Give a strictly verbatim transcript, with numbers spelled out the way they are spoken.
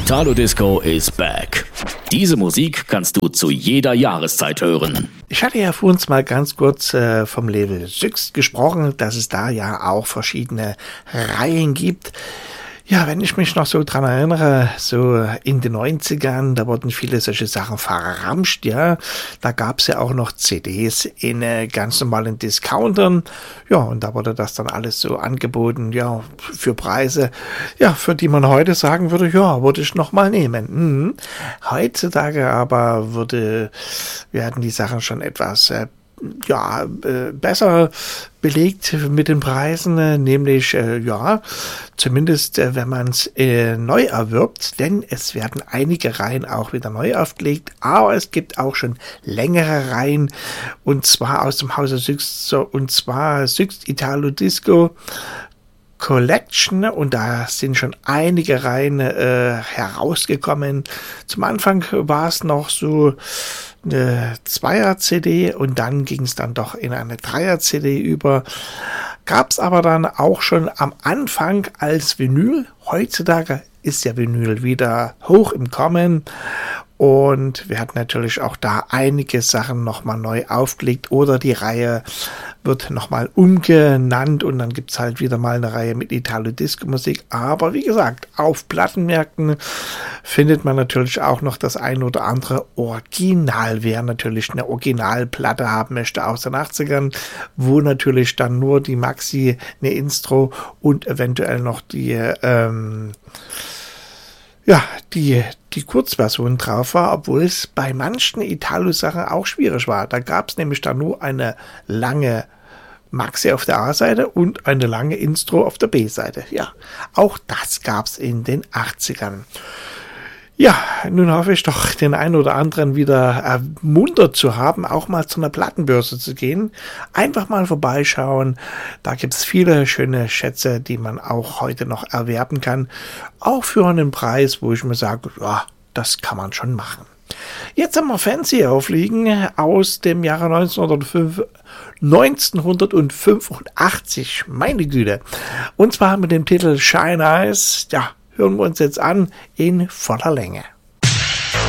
Italo Disco is back. Diese Musik kannst du zu jeder Jahreszeit hören. Ich hatte ja vorhin mal ganz kurz äh, vom Label Sixt gesprochen, dass es da ja auch verschiedene Reihen gibt. Ja, wenn ich mich noch so dran erinnere, so in den neunzigern, da wurden viele solche Sachen verramscht, ja. Da gab's ja auch noch C Ds in äh, ganz normalen Discountern. Ja, und da wurde das dann alles so angeboten, ja, für Preise, ja, für die man heute sagen würde, ja, würde ich noch mal nehmen. Mhm. Heutzutage aber würde, werden die Sachen schon etwas äh, ja, äh, besser belegt mit den Preisen, äh, nämlich, äh, ja, zumindest äh, wenn man es äh, neu erwirbt, denn es werden einige Reihen auch wieder neu aufgelegt, aber es gibt auch schon längere Reihen, und zwar aus dem Hause Sixt, und zwar Sixt Italo Disco Collection, und da sind schon einige Reihen äh, herausgekommen. Zum Anfang war es noch so eine Zweier-C D und dann ging es dann doch in eine Dreier-C D über. Gab es aber dann auch schon am Anfang als Vinyl. Heutzutage ist ja Vinyl wieder hoch im Kommen. Und wir hatten natürlich auch da einige Sachen nochmal neu aufgelegt oder die Reihe wird nochmal umgenannt und dann gibt's halt wieder mal eine Reihe mit Italo-Disco-Musik. Aber wie gesagt, auf Plattenmärkten findet man natürlich auch noch das ein oder andere Original. Wer natürlich eine Originalplatte haben möchte aus den achtzigern, wo natürlich dann nur die Maxi, eine Instro und eventuell noch die ähm, ja, die, die Kurzversion drauf war, obwohl es bei manchen Italo-Sachen auch schwierig war. Da gab es nämlich dann nur eine lange Maxi auf der A-Seite und eine lange Intro auf der B-Seite. Ja, auch das gab es in den achtzigern. Ja, nun hoffe ich doch, den einen oder anderen wieder ermuntert zu haben, auch mal zu einer Plattenbörse zu gehen. Einfach mal vorbeischauen. Da gibt es viele schöne Schätze, die man auch heute noch erwerben kann. Auch für einen Preis, wo ich mir sage, ja, das kann man schon machen. Jetzt haben wir Fancy aufliegen aus dem Jahre neunzehnhundertfünfundachtzig. Meine Güte. Und zwar mit dem Titel Shine Eyes. Ja, hören wir uns jetzt an in voller Länge.